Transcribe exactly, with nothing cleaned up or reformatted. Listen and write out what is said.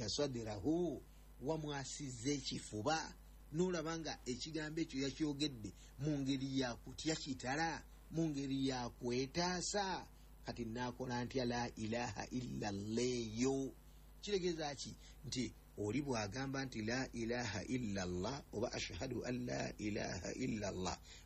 sharahta sadrahu wamwasizza ekifuba nolaba nga ekigambo ekyo yakyogedde mu ngeri yakutya kitala mu ngeri yakwetaasa kati nakola ntya la ilaha illa alleyo kiregeeza ki nti oli bwagamba nti la ilaha illa allah oba ashhadu an la ilaha illa allah